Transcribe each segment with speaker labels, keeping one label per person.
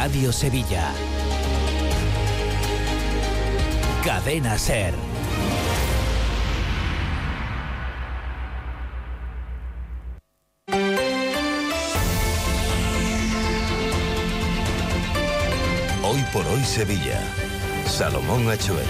Speaker 1: Radio Sevilla. Cadena SER.
Speaker 2: Hoy por hoy Sevilla. Salomón Achuel.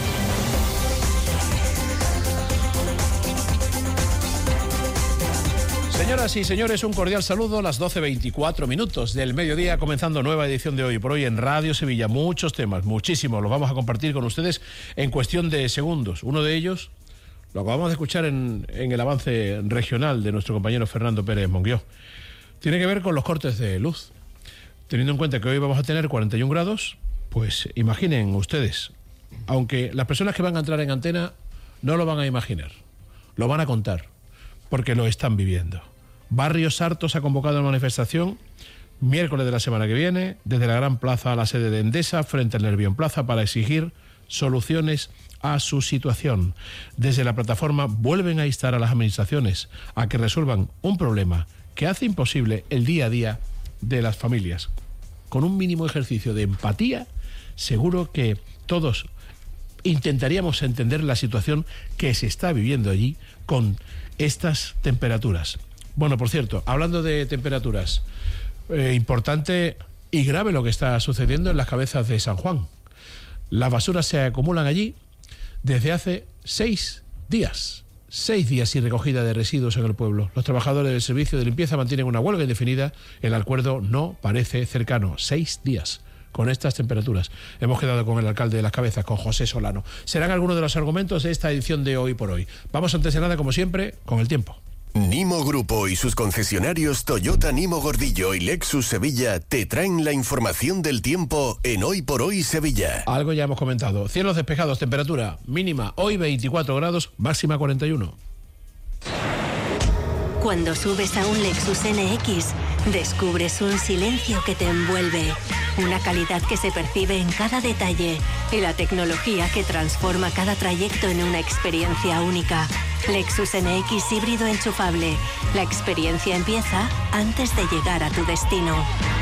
Speaker 3: Señoras y señores, un cordial saludo a las 12:24 del mediodía, comenzando nueva edición de Hoy por Hoy en Radio Sevilla. Muchos temas, muchísimos, los vamos a compartir con ustedes en cuestión de segundos. Uno de ellos lo acabamos de escuchar en el avance regional de nuestro compañero Fernando Pérez Monguió. Tiene que ver con los cortes de luz. Teniendo en cuenta que hoy vamos a tener 41 grados, pues imaginen ustedes, aunque las personas que van a entrar en antena no lo van a imaginar, lo van a contar, porque lo están viviendo. Barrios Hartos ha convocado una manifestación miércoles de la semana que viene, desde la Gran Plaza a la sede de Endesa, frente al Nervión Plaza, para exigir soluciones a su situación. Desde la plataforma vuelven a instar a las administraciones a que resuelvan un problema que hace imposible el día a día de las familias. Con un mínimo ejercicio de empatía, seguro que todos intentaríamos entender la situación que se está viviendo allí con estas temperaturas. Bueno, por cierto, hablando de temperaturas, importante y grave lo que está sucediendo en las Cabezas de San Juan. Las basuras se acumulan allí desde hace 6 días. 6 días sin recogida de residuos en el pueblo. Los trabajadores del servicio de limpieza mantienen una huelga indefinida. El acuerdo no parece cercano. 6 días con estas temperaturas. Hemos quedado con el alcalde de Las Cabezas, con José Solano. Serán algunos de los argumentos de esta edición de Hoy por Hoy. Vamos antes de nada, como siempre, con el tiempo.
Speaker 2: Nimo Grupo y sus concesionarios Toyota Nimo Gordillo y Lexus Sevilla te traen la información del tiempo en Hoy por Hoy Sevilla.
Speaker 3: Algo ya hemos comentado. Cielos despejados, temperatura mínima hoy 24 grados, máxima 41.
Speaker 4: Cuando subes a un Lexus NX, descubres un silencio que te envuelve, una calidad que se percibe en cada detalle y la tecnología que transforma cada trayecto en una experiencia única. Lexus NX híbrido enchufable. La experiencia empieza antes de llegar a tu destino.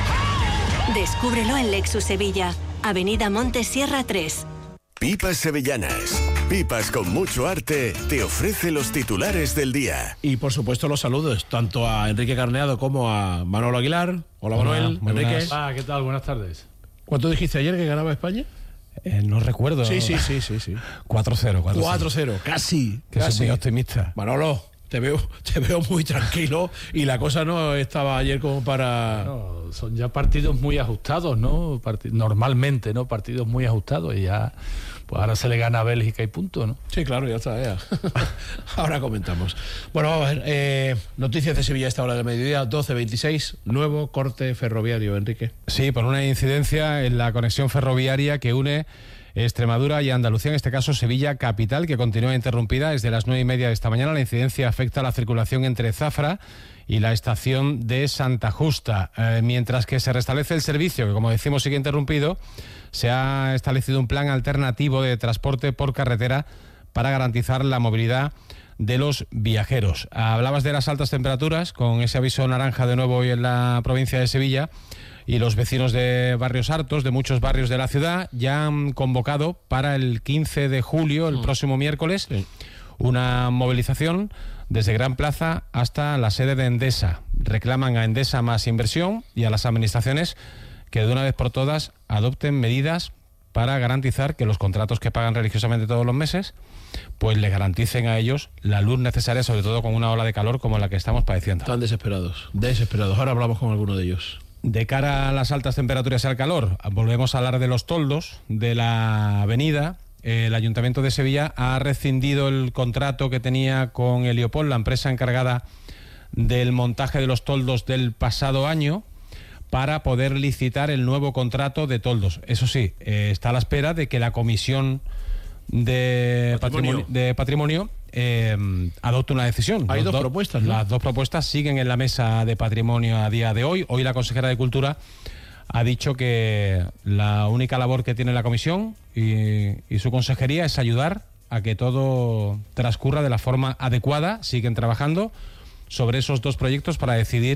Speaker 4: Descúbrelo en Lexus Sevilla, Avenida Monte Sierra 3.
Speaker 2: Pipas Sevillanas. Pipas con mucho arte te ofrece los titulares del día.
Speaker 3: Y por supuesto los saludos tanto a Enrique Carneado como a Manolo Aguilar. Hola Manuel, Enrique.
Speaker 5: ¿Qué tal? Buenas tardes.
Speaker 3: ¿Cuánto dijiste ayer que ganaba España?
Speaker 5: No recuerdo.
Speaker 3: Sí.
Speaker 5: 4-0.
Speaker 3: 4-0, casi.
Speaker 5: Soy muy optimista.
Speaker 3: Manolo, te veo muy tranquilo y la cosa no estaba ayer como para...
Speaker 5: No, son ya partidos muy ajustados, ¿no? Normalmente, ¿no? Partidos muy ajustados y ya... Pues ahora se le gana a Bélgica y punto, ¿no?
Speaker 3: Sí, claro, ya está, ya. Ahora comentamos. Bueno, vamos a ver, noticias de Sevilla a esta hora del mediodía, 12:26, nuevo corte ferroviario, Enrique.
Speaker 6: Sí, por una incidencia en la conexión ferroviaria que une Extremadura y Andalucía, en este caso Sevilla capital, que continúa interrumpida desde las 9:30 de esta mañana. La incidencia afecta a la circulación entre Zafra y la estación de Santa Justa, mientras que se restablece el servicio, que como decimos sigue interrumpido. Se ha establecido un plan alternativo de transporte por carretera para garantizar la movilidad de los viajeros. Hablabas de las altas temperaturas, con ese aviso naranja de nuevo hoy en la provincia de Sevilla, y los vecinos de Barrios Hartos, de muchos barrios de la ciudad, ya han convocado para el 15 de julio, el próximo miércoles, una movilización desde Gran Plaza hasta la sede de Endesa. Reclaman a Endesa más inversión y a las administraciones que de una vez por todas adopten medidas para garantizar que los contratos que pagan religiosamente todos los meses, pues le garanticen a ellos la luz necesaria, sobre todo con una ola de calor como la que estamos padeciendo.
Speaker 3: Están desesperados. Ahora hablamos con alguno de ellos.
Speaker 6: De cara a las altas temperaturas y al calor, volvemos a hablar de los toldos de la avenida. El Ayuntamiento de Sevilla ha rescindido el contrato que tenía con Heliopol, la empresa encargada del montaje de los toldos del pasado año, para poder licitar el nuevo contrato de toldos. Eso sí, está a la espera de que la Comisión de Patrimonio adopte una decisión.
Speaker 3: Hay dos propuestas, ¿no?
Speaker 6: Las dos propuestas siguen en la mesa de Patrimonio a día de hoy. Hoy la consejera de Cultura ha dicho que la única labor que tiene la Comisión y su consejería es ayudar a que todo transcurra de la forma adecuada. Siguen trabajando sobre esos dos proyectos para decidir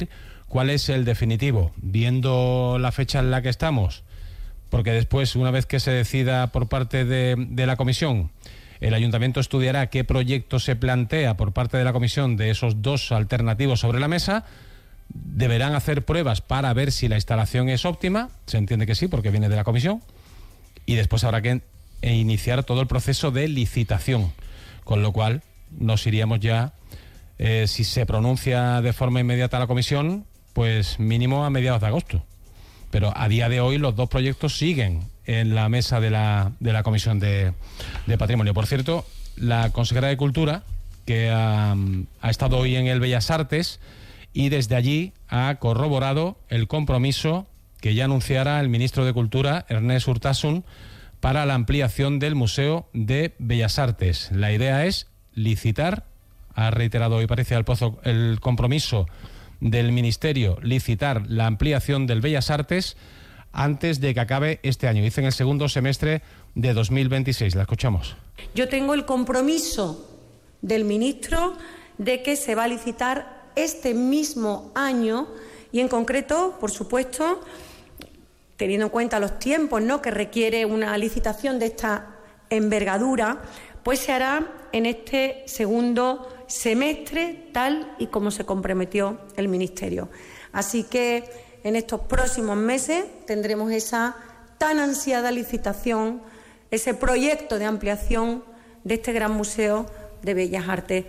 Speaker 6: ¿Cuál es el definitivo? Viendo la fecha en la que estamos, porque después, una vez que se decida por parte de la comisión, el ayuntamiento estudiará qué proyecto se plantea por parte de la comisión de esos dos alternativos sobre la mesa. Deberán hacer pruebas para ver si la instalación es óptima, se entiende que sí, porque viene de la comisión, y después habrá que iniciar todo el proceso de licitación, con lo cual nos iríamos ya, si se pronuncia de forma inmediata la comisión, pues mínimo a mediados de agosto. Pero a día de hoy los dos proyectos siguen en la mesa de la Comisión de Patrimonio. Por cierto, la consejera de Cultura, que ha estado hoy en el Bellas Artes, y desde allí ha corroborado el compromiso que ya anunciara el ministro de Cultura, Ernest Urtasun, para la ampliación del Museo de Bellas Artes. La idea es licitar, ha reiterado hoy Patricia del Pozo el compromiso del Ministerio, licitar la ampliación del Bellas Artes antes de que acabe este año, dice en el segundo semestre de 2026. La escuchamos.
Speaker 7: Yo tengo el compromiso del ministro de que se va a licitar este mismo año y, en concreto, por supuesto, teniendo en cuenta los tiempos, ¿no?, que requiere una licitación de esta envergadura, pues se hará en este segundo semestre, tal y como se comprometió el Ministerio. Así que en estos próximos meses tendremos esa tan ansiada licitación, ese proyecto de ampliación de este gran Museo de Bellas Artes.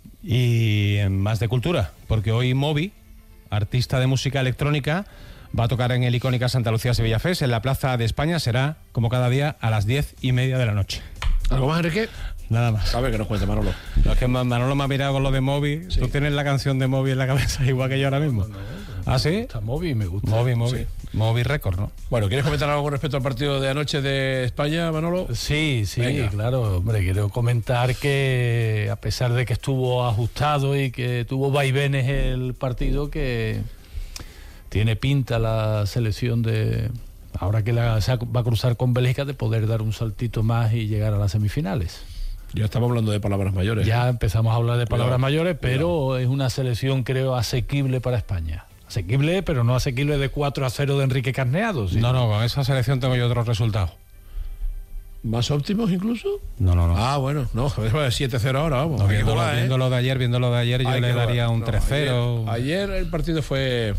Speaker 6: Y más de cultura, porque hoy Moby, artista de música electrónica, va a tocar en el icónica Santa Lucía Sevilla Fest en la Plaza de España. Será, como cada día, a las 10:30 de la noche.
Speaker 3: ¿Algo más, Enrique?
Speaker 6: Nada más.
Speaker 3: A ver, que nos cuente Manolo.
Speaker 6: No, es que Manolo me ha mirado con lo de Moby. Sí. Tú tienes la canción de Moby en la cabeza igual que yo ahora mismo. ¿Ah, sí?
Speaker 5: Está Moby, me gusta.
Speaker 6: Moby.
Speaker 3: Sí.
Speaker 6: Moby Record, ¿no?
Speaker 3: Bueno, ¿quieres comentar algo con respecto al partido de anoche de España, Manolo?
Speaker 5: Sí,
Speaker 3: Venga.
Speaker 5: claro. Hombre, quiero comentar que, a pesar de que estuvo ajustado y que tuvo vaivenes el partido, que tiene pinta la selección de... Ahora que va a cruzar con Bélgica, de poder dar un saltito más y llegar a las semifinales.
Speaker 3: Ya estamos hablando de palabras mayores.
Speaker 5: Ya empezamos a hablar de palabras mayores, pero es una selección, creo, asequible para España. Asequible, pero no asequible de 4-0 de Enrique Carneado. ¿Sí?
Speaker 6: No, con esa selección tengo yo otros resultados.
Speaker 3: ¿Más óptimos incluso?
Speaker 6: No.
Speaker 3: Ah, bueno, no, 7-0 ahora, vamos.
Speaker 6: No, viéndolo de ayer, yo le daría un 3-0.
Speaker 3: Ayer el partido fue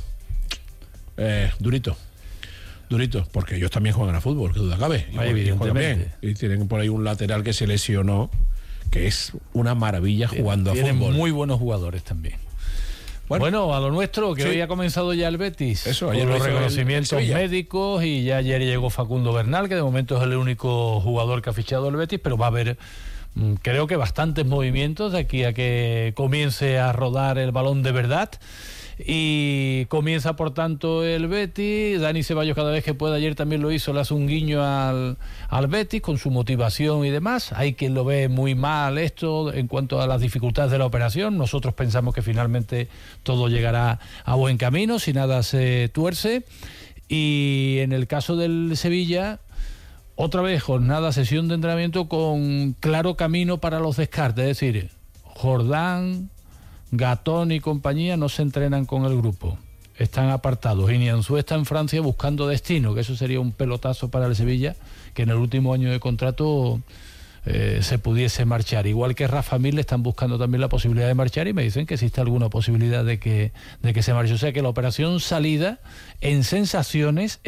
Speaker 3: durito, porque ellos también juegan a fútbol, que duda cabe.
Speaker 5: Evidentemente.
Speaker 3: Y tienen por ahí un lateral que se lesionó, que es una maravilla jugando a fútbol.
Speaker 5: Tienen muy buenos jugadores también. Bueno, a lo nuestro, que hoy ha comenzado ya el Betis.
Speaker 3: Eso, ayer
Speaker 5: con los
Speaker 3: lo hizo
Speaker 5: reconocimientos
Speaker 3: el
Speaker 5: médicos, y ya ayer llegó Facundo Bernal, que de momento es el único jugador que ha fichado el Betis, pero va a haber, creo que bastantes movimientos de aquí a que comience a rodar el balón de verdad. Y comienza, por tanto, el Betis. Dani Ceballos, cada vez que puede, ayer también lo hizo, le hace un guiño al Betis con su motivación y demás. Hay quien lo ve muy mal esto en cuanto a las dificultades de la operación. Nosotros pensamos que finalmente todo llegará a buen camino, si nada se tuerce. Y en el caso del Sevilla, otra vez jornada, sesión de entrenamiento con claro camino para los descartes. Es decir, Jordán, Gatón y compañía no se entrenan con el grupo, están apartados, y Nianzú está en Francia buscando destino, que eso sería un pelotazo para el Sevilla, que en el último año de contrato se pudiese marchar. Igual que Rafa Mir, le están buscando también la posibilidad de marchar, y me dicen que existe alguna posibilidad de que se marche. O sea que la operación salida, en sensaciones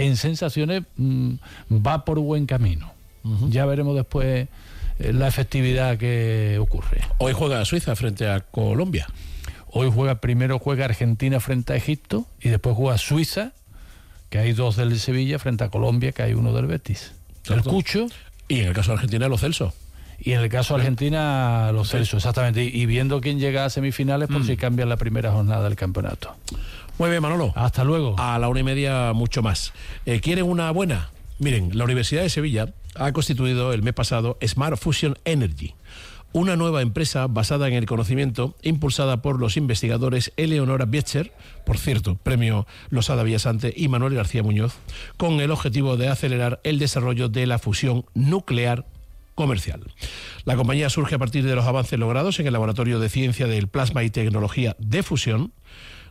Speaker 5: va por buen camino. Ya veremos después la efectividad que ocurre.
Speaker 3: Hoy juega Suiza frente a Colombia.
Speaker 5: Hoy primero juega Argentina frente a Egipto, y después juega Suiza, que hay 2 del Sevilla, frente a Colombia, que hay 1 del Betis. El Cucho.
Speaker 3: Y en el caso de Argentina, los Celso.
Speaker 5: Y en el caso de Argentina, los Celso, exactamente. Y viendo quién llega a semifinales por si cambian la primera jornada del campeonato.
Speaker 3: Muy bien, Manolo.
Speaker 5: Hasta luego.
Speaker 3: A la 1:30 mucho más. ¿Quieren una buena? Miren, la Universidad de Sevilla ha constituido el mes pasado Smart Fusion Energy, una nueva empresa basada en el conocimiento, impulsada por los investigadores Eleonora Bietscher, por cierto, premio Losada Villasante, y Manuel García Muñoz, con el objetivo de acelerar el desarrollo de la fusión nuclear comercial. La compañía surge a partir de los avances logrados en el Laboratorio de Ciencia del Plasma y Tecnología de Fusión,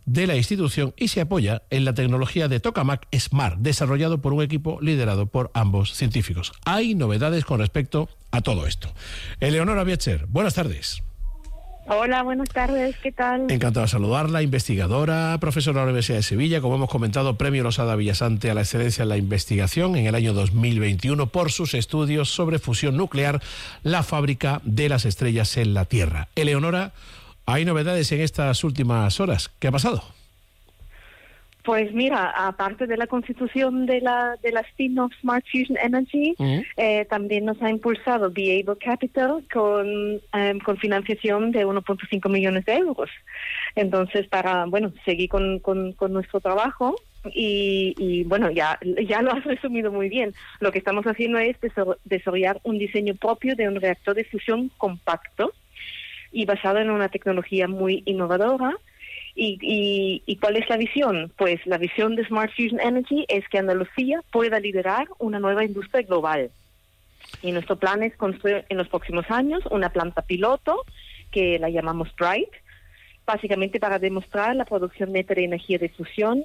Speaker 3: de la institución y se apoya en la tecnología de Tokamak Smart, desarrollado por un equipo liderado por ambos científicos. Hay novedades con respecto a todo esto. Eleonora Bietcher, buenas tardes.
Speaker 8: Hola, buenas tardes, ¿qué tal?
Speaker 3: Encantado de saludarla, investigadora, profesora de la Universidad de Sevilla, como hemos comentado, Premio Losada Villasante a la excelencia en la investigación en el año 2021 por sus estudios sobre fusión nuclear, la fábrica de las estrellas en la Tierra. Eleonora, hay novedades en estas últimas horas. ¿Qué ha pasado?
Speaker 8: Pues mira, aparte de la constitución de la spin-off Smart Fusion Energy, también nos ha impulsado Be Able Capital con financiación de 1.5 millones de euros. Entonces, para seguir con nuestro trabajo y bueno, ya lo has resumido muy bien. Lo que estamos haciendo es desarrollar un diseño propio de un reactor de fusión compacto y basado en una tecnología muy innovadora. ¿Y cuál es la visión? Pues la visión de Smart Fusion Energy es que Andalucía pueda liderar una nueva industria global. Y nuestro plan es construir en los próximos años una planta piloto, que la llamamos Bright, básicamente para demostrar la producción neta de energía de fusión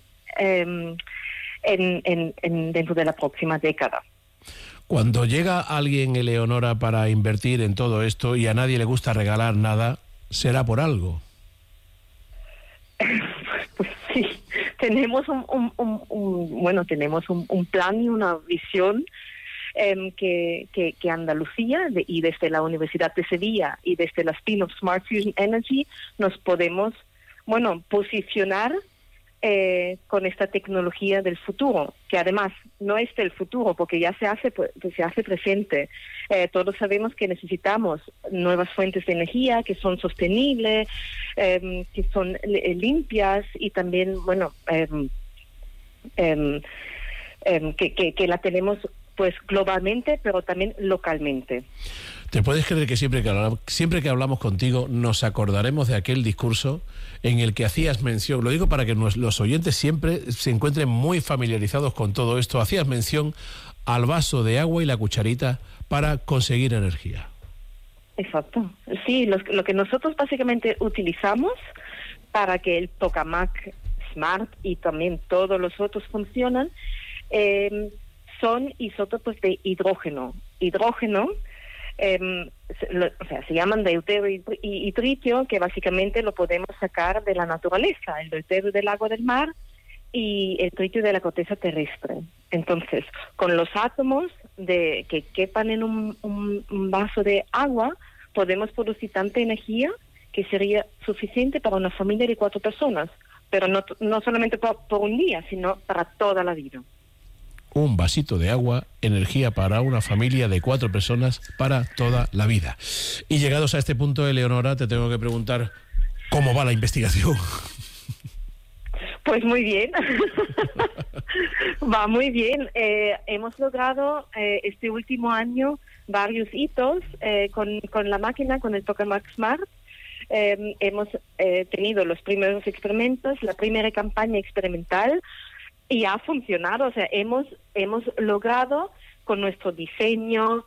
Speaker 8: dentro de la próxima década.
Speaker 3: Cuando llega alguien, Eleonora, para invertir en todo esto y a nadie le gusta regalar nada, será por algo.
Speaker 8: Pues sí, tenemos un plan y una visión que Andalucía y desde la Universidad de Sevilla y desde la spin-off Smart Fusion Energy nos podemos posicionar con esta tecnología del futuro, que además no es del futuro porque ya se hace presente. Todos sabemos que necesitamos nuevas fuentes de energía que son sostenibles, que son limpias y también que la tenemos pues globalmente, pero también localmente.
Speaker 3: ¿Te puedes creer que siempre que hablamos contigo nos acordaremos de aquel discurso en el que hacías mención, lo digo para que los oyentes siempre se encuentren muy familiarizados con todo esto, hacías mención al vaso de agua y la cucharita para conseguir energía?
Speaker 8: Exacto. Sí, lo que nosotros básicamente utilizamos para que el Tokamak Smart y también todos los otros funcionan son isótopos de hidrógeno. Se llaman deuterio y tritio, que básicamente lo podemos sacar de la naturaleza, el deuterio del agua del mar y el tritio de la corteza terrestre. Entonces, con los átomos que quepan en un vaso de agua, podemos producir tanta energía que sería suficiente para una familia de 4 personas, pero no solamente por un día, sino para toda la vida.
Speaker 3: Un vasito de agua, energía para una familia de 4 personas para toda la vida. Y llegados a este punto, Eleonora, te tengo que preguntar cómo va la investigación.
Speaker 8: Pues muy bien, va muy bien. Hemos logrado este último año varios hitos con la máquina, con el Tokamak Smart. Hemos tenido los primeros experimentos, la primera campaña experimental, y ha funcionado. O sea, hemos logrado con nuestro diseño,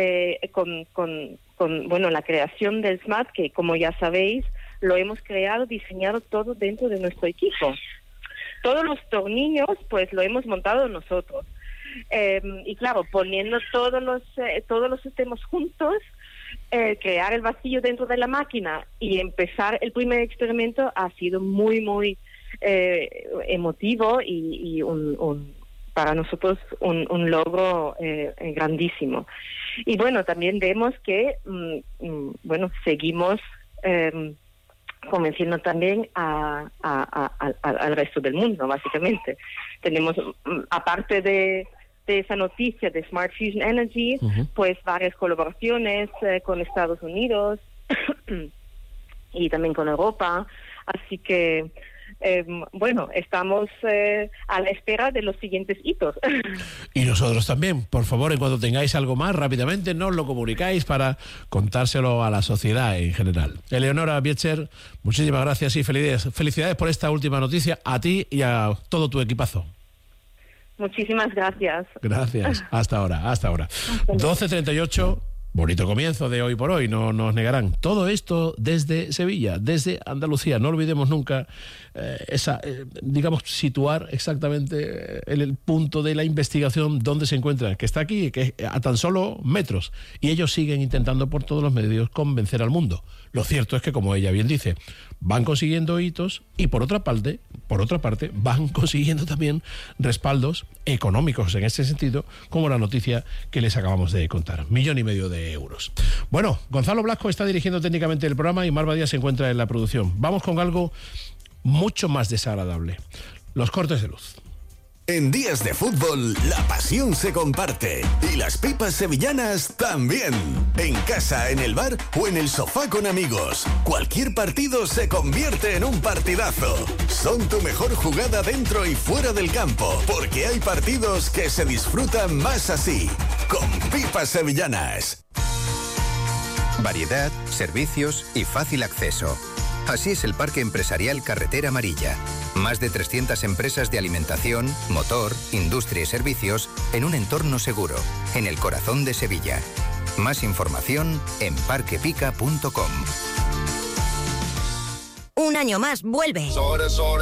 Speaker 8: con la creación del Smart, que como ya sabéis, lo hemos diseñado todo dentro de nuestro equipo. Todos los tornillos, pues lo hemos montado nosotros. Y claro, poniendo todos los sistemas juntos, crear el vacío dentro de la máquina y empezar el primer experimento ha sido muy, muy emotivo y para nosotros un logro grandísimo. Y bueno, también vemos que seguimos convenciendo también al resto del mundo, básicamente. Tenemos, aparte de esa noticia de Smart Fusion Energy, pues varias colaboraciones con Estados Unidos y también con Europa. Así que estamos a la espera de los siguientes hitos.
Speaker 3: Y nosotros también, por favor, en cuanto tengáis algo más, rápidamente nos lo comunicáis para contárselo a la sociedad en general. Eleonora Bietcher, muchísimas gracias y felicidades por esta última noticia a ti y a todo tu equipazo.
Speaker 8: Muchísimas gracias.
Speaker 3: Gracias. Hasta ahora. 12:38. Bonito comienzo de Hoy por Hoy, no nos negarán. Todo esto desde Sevilla, desde Andalucía. No olvidemos nunca situar exactamente el punto de la investigación donde se encuentran, que está aquí, que es a tan solo metros. Y ellos siguen intentando por todos los medios convencer al mundo. Lo cierto es que, como ella bien dice, van consiguiendo hitos y por otra parte, van consiguiendo también respaldos económicos en ese sentido, como la noticia que les acabamos de contar. 1,5 millones de euros. Bueno, Gonzalo Blasco está dirigiendo técnicamente el programa y Mar Badía se encuentra en la producción. Vamos con algo mucho más desagradable. Los cortes de luz.
Speaker 2: En días de fútbol, la pasión se comparte. Y las pipas sevillanas también. En casa, en el bar o en el sofá con amigos. Cualquier partido se convierte en un partidazo. Son tu mejor jugada dentro y fuera del campo. Porque hay partidos que se disfrutan más así. Con pipas sevillanas.
Speaker 9: Variedad, servicios y fácil acceso. Así es el Parque Empresarial Carretera Amarilla. Más de 300 empresas de alimentación, motor, industria y servicios en un entorno seguro, en el corazón de Sevilla. Más información en parquepica.com.
Speaker 10: Un año más vuelve.